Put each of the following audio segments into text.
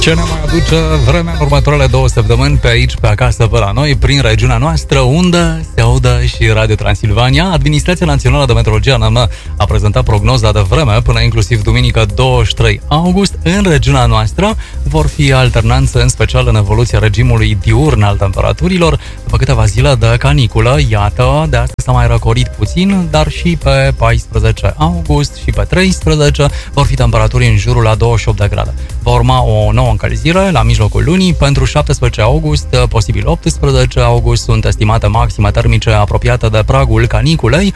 Ce ne mai aduce vremea în următoarele 2 săptămâni pe aici, pe acasă, pe la noi, prin regiunea noastră, unde se audă și Radio Transilvania. Administrația Națională de Meteorologie ANM a prezentat prognoza de vreme până inclusiv duminică 23 august. În regiunea noastră vor fi alternanțe, în special în evoluția regimului diurn al temperaturilor. După câteva zile de caniculă, iată, de astăzi s-a mai răcorit puțin, dar și pe 14 august și pe 13 vor fi temperaturi în jurul la 28 de grade. Va urma o nouă încălzire la mijlocul lunii. Pentru 17 august, posibil 18 august, sunt estimate maxime termice apropiate de pragul caniculei,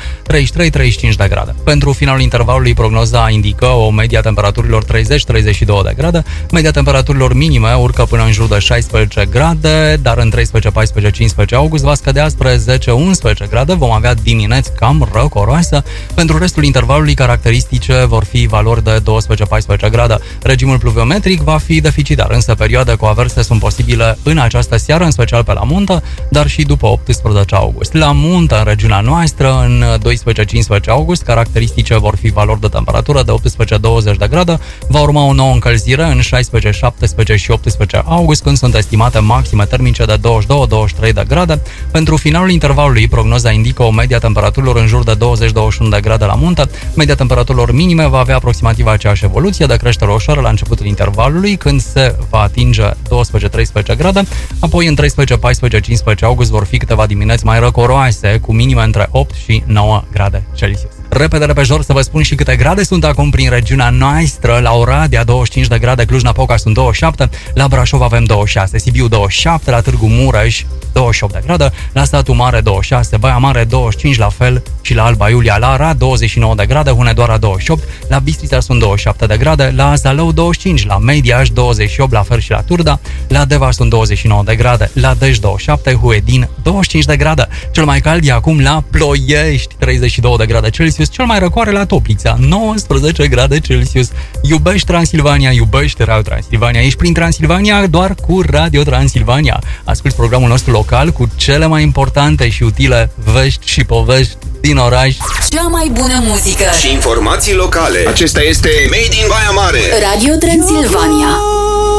33-35 de grade. Pentru finalul intervalului, prognoza indică o media temperaturilor 30-32 de grade. Media temperaturilor minime urcă până în jur de 16 grade, dar în 13, 14, 15 august va scădea spre 10-11 grade. Vom avea dimineți cam răcoroase. Pentru restul intervalului, caracteristice vor fi valori de 12-14 grade. Regimul pluviometric va fi deficitar, însă perioade cu averse sunt posibile în această seară, în special pe la munte, dar și după 18 august. La munte, în regiunea noastră, în 12-15 august, caracteristice vor fi valori de temperatură de 18-20 de grade. Va urma o nouă încălzire în 16, 17 și 18 august, când sunt estimate maxime termice de 22-23 de grade. Pentru finalul intervalului, prognoza indică o media temperaturilor în jur de 20-21 de grade la munte. Media temperaturilor minime va avea aproximativ aceeași evoluție, de creștere ușoară la începutul intervalului, când se va atinge 12-13 grade, apoi în 13, 14, 15 august vor fi câteva dimineți mai răcoroase, cu minime între 8 și 9 grade Celsius. Repede, repejor, să vă spun și câte grade sunt acum prin regiunea noastră. La Oradea 25 de grade, Cluj-Napoca sunt 27, la Brașov avem 26, Sibiu 27, la Târgu Mureș 28 de grade, la Satu Mare 26, Baia Mare 25, la fel și la Alba Iulia, la Arad 29 de grade, Hunedoara 28, la Bistrița sunt 27 de grade, la Zalău 25, la Mediaș 28, la fel și la Turda, la Deva sunt 29 de grade, la Dej 27, Huedin 25 de grade. Cel mai cald e acum la Ploiești, 32 de grade Celsius, cel mai răcoare la Toplița, 19 grade Celsius. Iubești Transilvania, iubești Radio Transilvania. Ești prin Transilvania doar cu Radio Transilvania. Asculți programul nostru local cu cele mai importante și utile vești și povești din oraș. Cea mai bună muzică și informații locale. Acesta este Made in Baia Mare. Radio Transilvania.